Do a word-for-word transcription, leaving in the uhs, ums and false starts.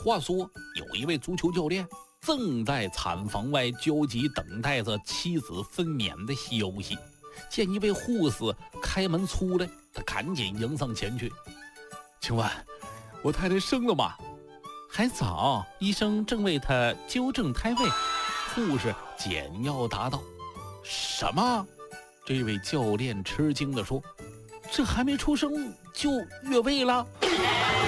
话说，有一位足球教练正在产房外焦急等待着妻子分娩的消息，见一位护士开门出来，他赶紧迎上前去。请问我太太生了吗？还早，医生正为他纠正胎位。护士简要答道。什么？这位教练吃惊地说，这还没出生就越位了？